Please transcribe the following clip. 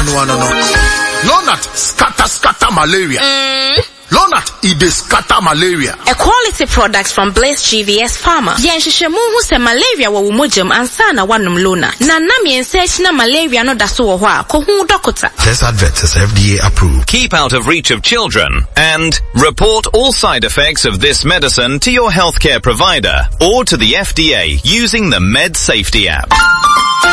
Lonat scatter malaria. Lonat, it is scatter malaria. A quality product from Blaze GVS Pharma. Yenshishemu hu se malaria wa umojam ansana wanum Lonat. Na nami ensechi na malaria no daso wo hwa ko hu dokota. This advert is FDA approved. Keep out of reach of children and report all side effects of this medicine to your healthcare provider or to the FDA using the Med Safety app.